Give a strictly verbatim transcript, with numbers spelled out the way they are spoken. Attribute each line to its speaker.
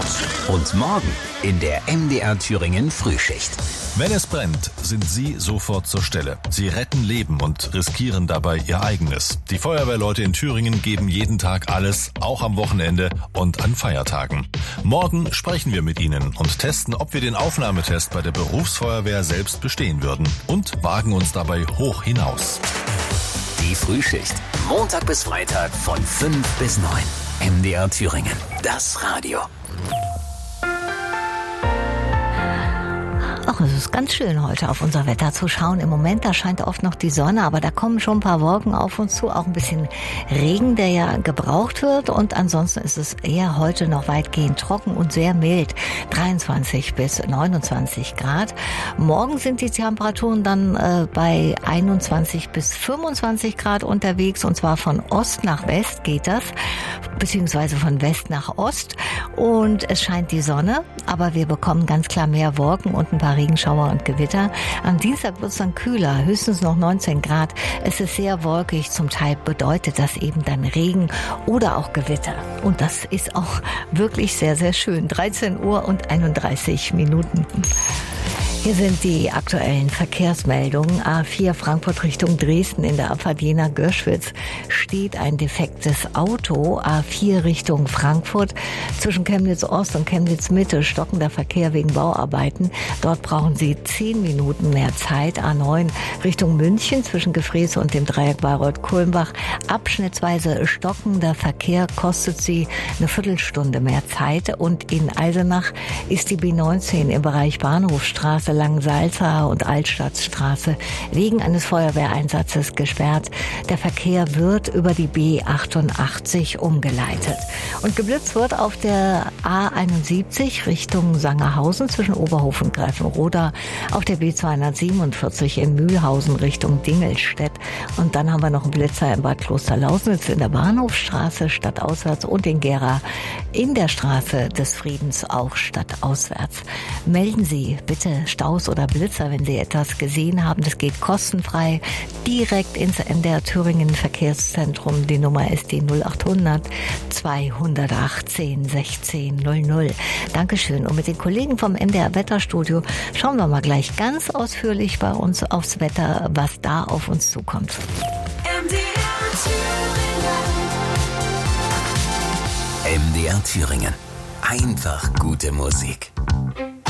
Speaker 1: Und morgen in der M D R Thüringen Frühschicht.
Speaker 2: Wenn es brennt, sind Sie sofort zur Stelle. Sie retten Leben und riskieren dabei Ihr eigenes. Die Feuerwehrleute in Thüringen geben jeden Tag alles, auch am Wochenende und an Feiertagen. Morgen sprechen wir mit Ihnen und testen, ob wir den Aufnahmetest bei der Berufsfeuerwehr selbst bestehen würden und wagen uns dabei hoch hinaus.
Speaker 1: Die Frühschicht. Montag bis Freitag von fünf bis neun. M D R Thüringen. Das Radio.
Speaker 3: Ach, es ist ganz schön, heute auf unser Wetter zu schauen. Im Moment, da scheint oft noch die Sonne, aber da kommen schon ein paar Wolken auf uns zu. Auch ein bisschen Regen, der ja gebraucht wird. Und ansonsten ist es eher heute noch weitgehend trocken und sehr mild. dreiundzwanzig bis neunundzwanzig Grad. Morgen sind die Temperaturen dann äh, bei einundzwanzig bis fünfundzwanzig Grad unterwegs. Und zwar von Ost nach West geht das, beziehungsweise von West nach Ost. Und es scheint die Sonne, aber wir bekommen ganz klar mehr Wolken und ein paar Regenschauer und Gewitter. Am Dienstag wird es dann kühler, höchstens noch neunzehn Grad. Es ist sehr wolkig, zum Teil bedeutet das eben dann Regen oder auch Gewitter. Und das ist auch wirklich sehr, sehr schön. dreizehn Uhr und einunddreißig Minuten. Hier sind die aktuellen Verkehrsmeldungen. A vier Frankfurt Richtung Dresden in der Abfahrt Jena-Görschwitz steht ein defektes Auto. A vier Richtung Frankfurt zwischen Chemnitz Ost und Chemnitz Mitte stockender Verkehr wegen Bauarbeiten. Dort brauchen Sie zehn Minuten mehr Zeit. A neun Richtung München zwischen Gefrees und dem Dreieck Bayreuth-Kulmbach. Abschnittsweise stockender Verkehr kostet Sie eine Viertelstunde mehr Zeit. Und in Eisenach ist die B neunzehn im Bereich Bahnhofstraße, Langensalza und Altstadtstraße wegen eines Feuerwehreinsatzes gesperrt. Der Verkehr wird über die B achtundachtzig umgeleitet. Und geblitzt wird auf der A einundsiebzig Richtung Sangerhausen zwischen Oberhof und Greifenroda, auf der B zweihundertsiebenundvierzig in Mühlhausen Richtung Dingelstedt. Und dann haben wir noch einen Blitzer in Bad Klosterlausnitz in der Bahnhofstraße stadtauswärts und in Gera in der Straße des Friedens auch stadtauswärts. Melden Sie bitte Staus oder Blitzer, wenn Sie etwas gesehen haben. Das geht kostenfrei direkt ins M D R Thüringen Verkehrszentrum. Die Nummer ist die null achthundert zweihundertachtzehn sechzehn null null. Dankeschön. Und mit den Kollegen vom M D R Wetterstudio schauen wir mal gleich ganz ausführlich bei uns aufs Wetter, was da auf uns zukommt.
Speaker 1: M D R Thüringen. M D R Thüringen. Einfach gute Musik.